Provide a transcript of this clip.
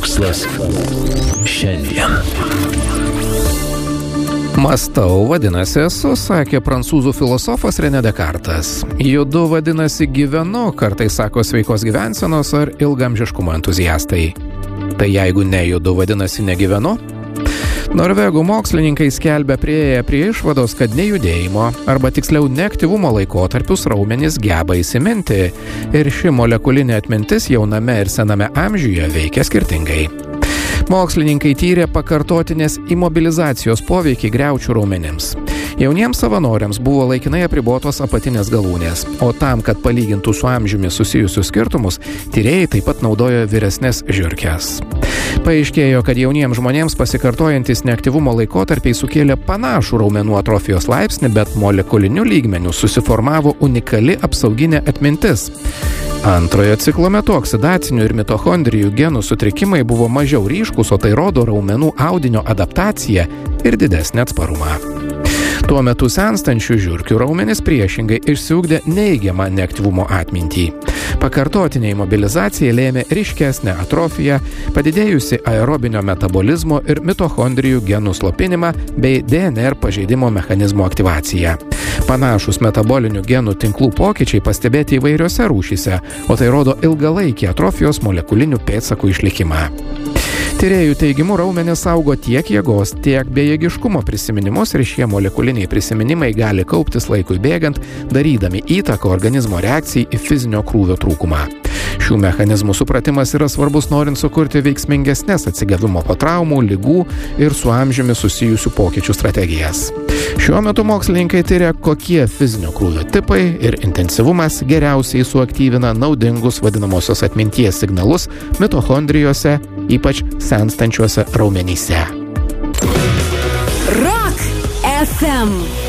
Mokslas šiandien. Mąstau, vadinasi esu, sakė prancūzų filosofas René Descartes. Judu vadinasi gyvenu, kartais sako sveikos gyvensenos ar ilgamžiškumo entuziastai. Tai jeigu nejudu, vadinasi negyvenu? Norvegų mokslininkai skelbia prieėję prie išvados, kad nejudėjimo, arba tiksliau neaktyvumo laikotarpius raumenys geba įsiminti ir ši molekulinė atmintis jauname ir sename amžiuje veikia skirtingai. Mokslininkai tyrė pakartotinės imobilizacijos poveikį griaučių raumenims. Jauniems savanoriams buvo laikinai apribotos apatinės galūnės, o tam, kad palygintų su amžiumi susijusius skirtumus, tyrėjai taip pat naudojo vyresnės žiurkes. Paaiškėjo, kad jauniems žmonėms pasikartojantis neaktyvumo laikotarpiai sukėlė panašų raumenų atrofijos laipsnį, bet molekuliniu lygmeniu susiformavo unikali apsauginė atmintis. Antrojo ciklo metu oksidacinių ir mitochondrijų genų sutrikimai buvo mažiau ryškus, o tai rodo raumenų audinio adaptaciją ir didesnį atsparumą. Tuo metu senstančių žiurkių raumenys priešingai išsiugdė neigiamą neaktyvumo atmintį. Pakartotinė imobilizacija lėmė ryškesnę atrofiją, padidėjusi aerobinio metabolizmo ir mitochondrijų genų slopinimą bei DNR pažeidimo mechanizmo aktyvaciją. Panašus metabolinių genų tinklų pokyčiai pastebėti įvairiose rūšyse, o tai rodo ilgalaikį atrofijos molekulinių pėdsakų išlikimą. Tyrėjų teigimu raumenys saugo tiek jėgos, tiek bejėgiškumo prisiminimus ir šie molekuliniai prisiminimai gali kauptis laikui bėgant, darydami įtaką organizmo reakcijai į fizinio krūvio trūkumą. Šių mechanizmų supratimas yra svarbus norint sukurti veiksmingesnės atsigavimo po traumų, ligų ir su amžiumi susijusių pokyčių strategijas. Šiuo metu mokslininkai tyria, kokie fizinio krūvio tipai ir intensyvumas geriausiai suaktyvina naudingus vadinamosios atminties signalus mitochondrijose, ypač senstančiuose raumenyse. Rock FM